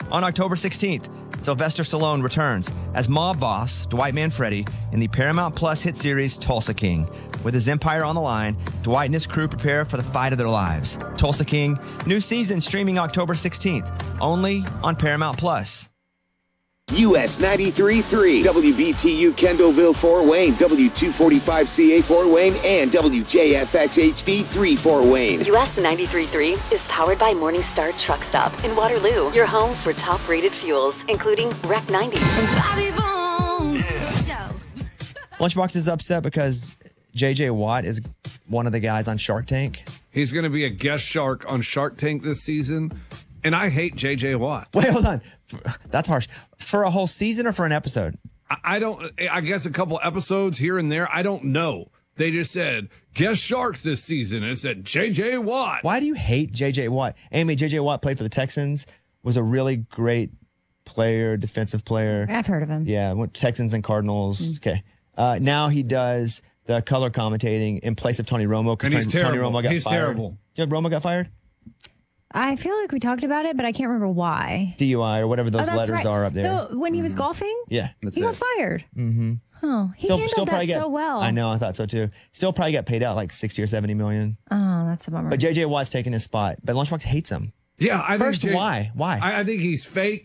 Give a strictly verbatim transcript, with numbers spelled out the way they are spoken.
On October sixteenth, Sylvester Stallone returns as mob boss Dwight Manfredi in the Paramount Plus hit series Tulsa King. With his empire on the line, Dwight and his crew prepare for the fight of their lives. Tulsa King, new season streaming October sixteenth, only on Paramount Plus. U S ninety-three point three, W B T U Kendallville Fort Wayne, W two forty-five C A Fort Wayne, and W J F X H D three Fort Wayne. U S ninety-three point three is powered by Morningstar Truck Stop in Waterloo, your home for top-rated fuels, including R E C ninety. Lunchbox is upset because J J Watt is one of the guys on Shark Tank. He's going to be a guest shark on Shark Tank this season, and I hate J J Watt. Wait, hold on. That's harsh. For a whole season or for an episode? I, I don't, I guess a couple episodes here and there. I don't know. They just said guest sharks this season, and it said J J Watt. Why do you hate J J Watt? Amy, J J Watt played for the Texans, was a really great player, defensive player. I've heard of him. Yeah, went Texans and Cardinals. Mm. Okay. Uh, now he does the color commentating in place of Tony Romo. And he's Tony, terrible. Tony Romo got he's fired. terrible. Did Romo got fired? I feel like we talked about it, but I can't remember why. D U I or whatever those oh, that's letters right. are up there. No, when he was mm-hmm. golfing? Yeah, that's he it. got fired. Mm-hmm. Oh, he still, handled still that get, so well. I know, I thought so too. Still probably got paid out like sixty or seventy million. Oh, that's a bummer. But J J Watt's taking his spot. But Lunchbox hates him. Yeah, I First, think J- why? Why? I, I think he's fake.